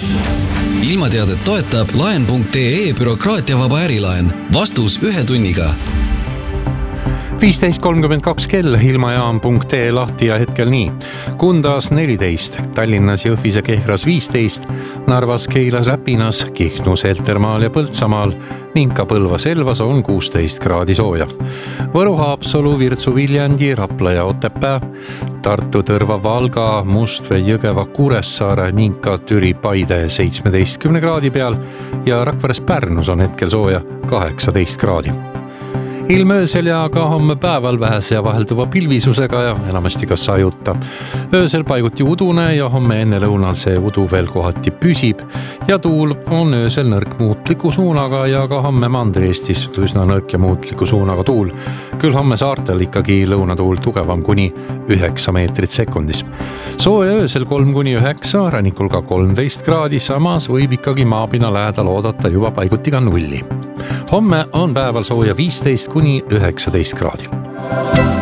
Ilmateadet toetab laen.ee bürokraatiavaba ärilaen. Vastus 1 tunniga. 15.32 kell, ilmajaam.ee lahti ja hetkel nii. Kundas 14, Tallinnas, Jõhvis ja Kehras 15, Narvas, Keilas, Räpinas, Kihnus, Heltermaal ja Põltsamaal ning ka Põlvas, Elvas on 16 kraadi sooja. Võru, Haapsalu, Virtsu, Viljandi, Rapla ja Otepää, Tartu, Tõrva, Valga, Mustvee, Jõgeva, Kuressaare ning ka Türi, Paide 17 kraadi peal ja Rakveres, Pärnus on hetkel sooja 18 kraadi. Ilm öösel ja ka homme päeval vähese ja vahelduva pilvisusega ja enamasti ka sajutta. Öösel paiguti udune ja homme enne lõunal see udu veel kohati püsib ja tuul on öösel nõrk muutliku suunaga ja ka homme Mandri-Eestis üsna nõrk ja muutliku suunaga tuul. Küll homme saartel ikkagi lõunatuul tugevam kuni 9 meetrit sekundis. Sooja öösel 3-9, rannikul ka 13 kraadi, samas võib ikkagi maapina lähedal oodata juba paiguti ka 0. Homme on päeval sooja 15-19 kraadi.